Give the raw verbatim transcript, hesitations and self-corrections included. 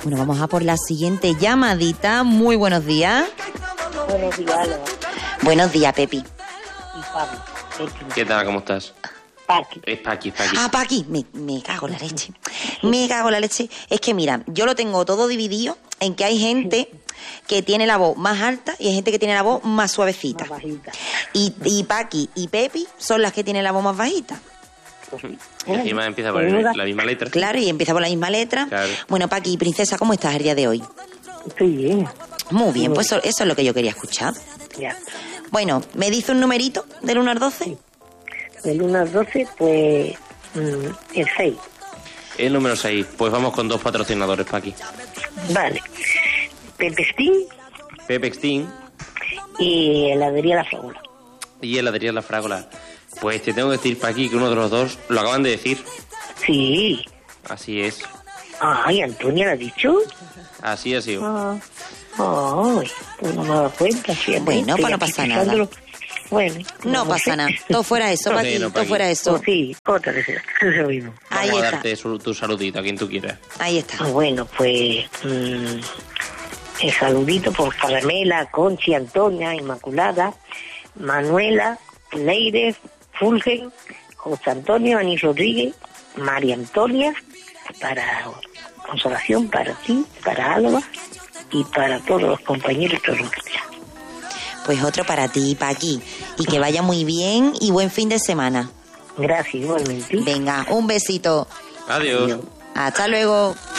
Bueno, vamos a por la siguiente llamadita. Muy buenos días. Buenos días, Alba. Buenos días, Pepi. Y Pablo. ¿Qué tal? ¿Cómo estás? Paqui. Es Paqui, Paqui. Ah, Paqui. Me, me cago en la leche. Me cago en la leche. Es que mira, yo lo tengo todo dividido en que hay gente que tiene la voz más alta y hay gente que tiene la voz más suavecita. Más bajita. Y, y Paqui y Pepi son las que tienen la voz más bajita. Y encima empieza por el- la misma letra. Claro, y empieza por la misma letra. Claro. Bueno, Paqui, princesa, ¿cómo estás el día de hoy? Estoy bien. Muy bien, pues eso, eso es lo que yo quería escuchar. Ya. Bueno, ¿me dice un numerito del uno al doce? Del uno al doce, pues. mm, el seis. El número seis. Pues vamos con dos patrocinadores, Paqui. Vale. Pepe Steam Pepe Steam y heladería La Fábula. y heladería La Frágola. Pues te tengo que decir, Paqui, que uno de los dos lo acaban de decir. Sí. Así es. Ay, Antonia lo ha dicho. Así ha sido. Ah. Ay, pues no me he dado cuenta. Fíjate, Bueno, estoy pues no aquí pasa nada. pensándolo. Bueno. No pasa sé. nada. Todo fuera eso, Paqui. Bueno, Todo Paqui. fuera eso. Pues sí, otra vez. Eso mismo. Ahí Vamos a está. darte su- tu saludito a quien tú quieras. Ahí está. Ah, bueno, pues mm, el saludito por Carmela, Conchi, Antonia, Inmaculada, Manuela, Leire, Fulgen, José Antonio, Ani Rodríguez, María Antonia, para Consolación, para ti, para Alba y para todos los compañeros de Torroquilla. Pues otro para ti, Paqui. Y que vaya muy bien y buen fin de semana. Gracias, igualmente. Venga, un besito. Adiós. Adiós. Hasta luego.